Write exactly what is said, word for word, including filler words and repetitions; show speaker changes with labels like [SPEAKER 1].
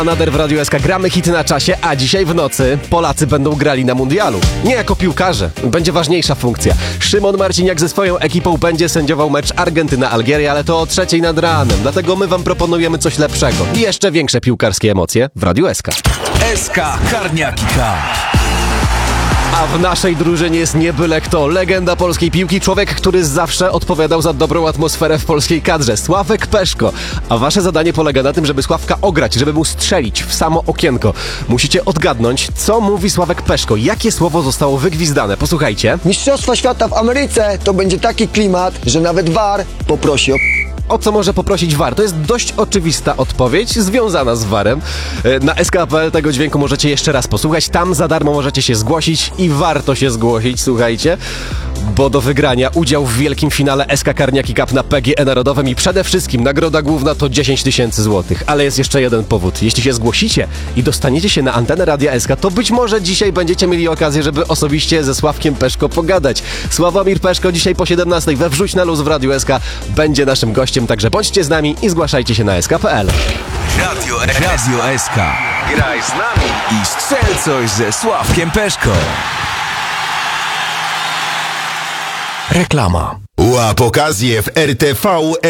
[SPEAKER 1] Nader w Radiu S K. Gramy hity na czasie, a dzisiaj w nocy Polacy będą grali na mundialu. Nie jako piłkarze, będzie ważniejsza funkcja. Szymon Marciniak ze swoją ekipą będzie sędziował mecz Argentyna-Algieria, ale to o trzeciej nad ranem. Dlatego my wam proponujemy coś lepszego i jeszcze większe piłkarskie emocje w Radiu S K.
[SPEAKER 2] S K Karniaki Cup.
[SPEAKER 1] A w naszej drużynie jest nie byle kto, legenda polskiej piłki, człowiek, który zawsze odpowiadał za dobrą atmosferę w polskiej kadrze, Sławek Peszko. A wasze zadanie polega na tym, żeby Sławka ograć, żeby mu strzelić w samo okienko. Musicie odgadnąć, co mówi Sławek Peszko, jakie słowo zostało wygwizdane. Posłuchajcie.
[SPEAKER 3] Mistrzostwa świata w Ameryce to będzie taki klimat, że nawet V A R poprosi o...
[SPEAKER 1] O co może poprosić V A R? To jest dość oczywista odpowiedź, związana z V A R-em. Na S K kropka P L tego dźwięku możecie jeszcze raz posłuchać. Tam za darmo możecie się zgłosić i warto się zgłosić, słuchajcie. Bo do wygrania udział w wielkim finale S K Karniaki Cup na P G E Narodowym i przede wszystkim nagroda główna to dziesięć tysięcy złotych. Ale jest jeszcze jeden powód. Jeśli się zgłosicie i dostaniecie się na antenę Radia S K, to być może dzisiaj będziecie mieli okazję, żeby osobiście ze Sławkiem Peszko pogadać. Sławomir Peszko dzisiaj po siedemnastej we Wrzuć na luz w Radiu S K będzie naszym gościem, także bądźcie z nami i zgłaszajcie się na S K kropka P L.
[SPEAKER 2] Radio, Radio S K. Graj z nami i strzel coś ze Sławkiem Peszko.
[SPEAKER 4] Reklama.
[SPEAKER 5] Łap okazję w R T V